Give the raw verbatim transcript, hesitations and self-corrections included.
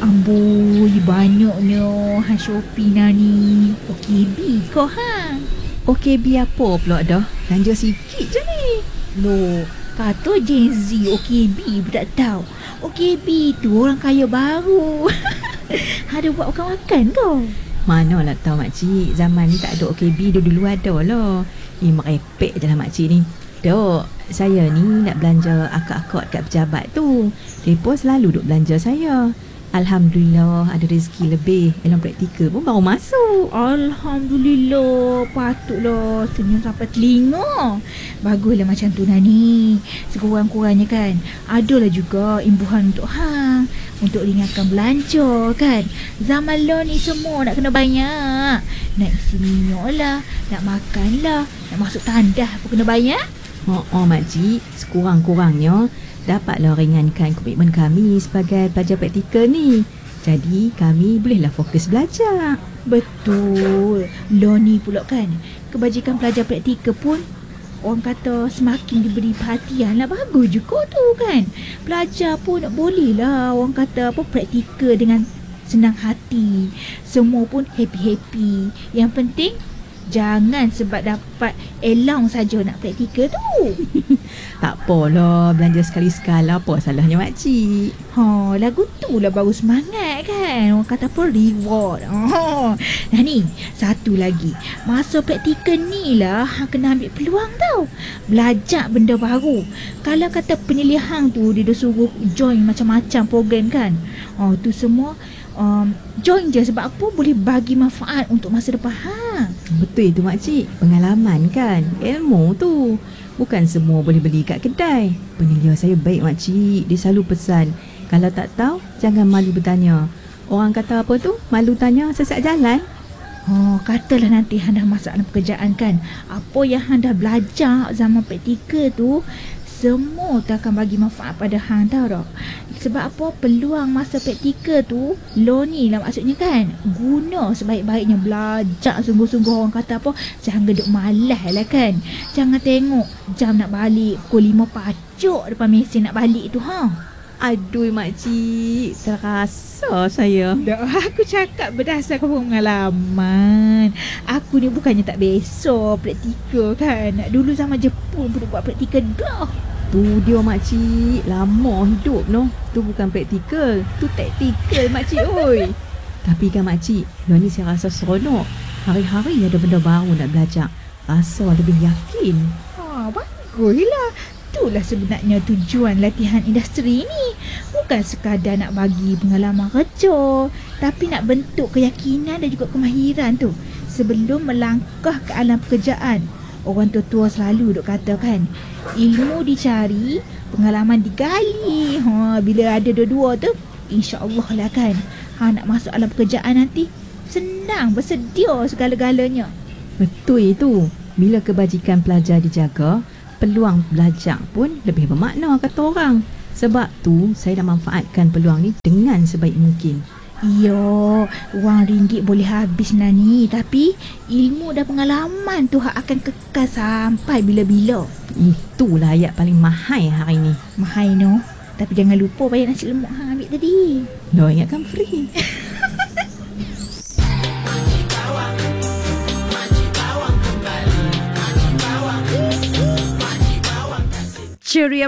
Amboi, banyaknya ha Shopee Nani. O K B kau ha? O K B apa pula dah? Belanja sikit je ni. Loh, kata Gen Z O K B pun tak tahu. O K B tu orang kaya baru. Ada buat makan-makan kau? Manalah tahu makcik. Zaman ni tak ada O K B. Dulu-dulu ada lah. Eh, merepek je lah makcik ni. Dok, saya ni nak belanja akak-akak kat pejabat tu. Mereka selalu duk belanja saya. Alhamdulillah ada rezeki lebih. Elon praktikal pun baru masuk. Alhamdulillah. Patutlah senyum sampai telinga. Baguslah macam tu Nani. Sekurang-kurangnya kan adalah juga imbuhan untuk hang, untuk ringankan belanja kan. Zaman lo ni semua nak kena banyak. Nak isi minyak lah, nak makan lah, nak masuk tandas pun kena banyak. Oh, oh makcik, sekurang-kurangnya dapatlah ringankan komitmen kami sebagai pelajar praktikal ni. Jadi kami bolehlah fokus belajar. Betul. Lo ni pula kan, kebajikan pelajar praktikal pun orang kata semakin diberi perhatian lah. Bagus juga tu kan. Pelajar pun boleh lah orang kata apa praktikal dengan senang hati. Semua pun happy-happy. Yang penting jangan sebab dapat allowance saja nak praktikal tu. Tak apalah, belanja sekali-sekala apa salahnya makcik. Ha, lagu tu lah baru semangat kan. Orang kata apa reward. Oh. Nah ni, satu lagi. Masa praktikal ni lah hang kena ambil peluang tau. Belajar benda baru. Kalau kata penyelihan tu dia dah suruh join macam-macam program kan. Oh, tu semua Um, join je sebab apa boleh bagi manfaat untuk masa depan hang. Betul itu makcik. Pengalaman kan, ilmu tu. Bukan semua boleh beli kat kedai. Penyelia saya baik makcik. Dia selalu pesan, kalau tak tahu jangan malu bertanya. Orang kata apa tu, malu tanya sesat jalan. Oh, katalah nanti hang dah masuk dalam pekerjaan kan, apa yang hang dah belajar zaman praktikal tu semua tu akan bagi manfaat pada hang tau tak. Sebab apa, peluang masa praktikal tu lo ni lah maksudnya kan, guna sebaik-baiknya. Belajar sungguh-sungguh. Orang kata apa, jangan duduk malas lah kan. Jangan tengok jam nak balik pukul lima pacuk depan mesin nak balik tu ha. Aduh makcik, terasa saya. Dah, aku cakap berdasarkan pengalaman. Aku ni bukannya tak biasa praktikal kan. Dulu zaman Jepun pun buat praktikal dah. Tu dia makcik, lama hidup noh. Tu bukan praktikal, tu taktikal makcik oi. Tapi kan makcik, lo ni saya rasa seronok. Hari-hari ada benda baru nak belajar. Rasa lebih yakin. Ha, baguslah. Itulah sebenarnya tujuan latihan industri ni. Bukan sekadar nak bagi pengalaman kerja, tapi nak bentuk keyakinan dan juga kemahiran tu sebelum melangkah ke alam pekerjaan. Orang tua-tua selalu duk katakan, ilmu dicari, pengalaman digali. Ha, bila ada dua-dua tu, insya-Allah lah kan, ha, nak masuk alam pekerjaan nanti senang, bersedia segala-galanya. Betul itu. Bila kebajikan pelajar dijaga, peluang belajar pun lebih bermakna kata orang. Sebab tu saya dah manfaatkan peluang ni dengan sebaik mungkin. Iyo, wang ringgit boleh habis Nani, tapi ilmu dan pengalaman tu akan kekal sampai bila-bila. Itulah ayat paling mahal hari ni. Mahal no. Tapi jangan lupa bayar nasi lemak hang ambil tadi. Lo ingatkan free. Ceria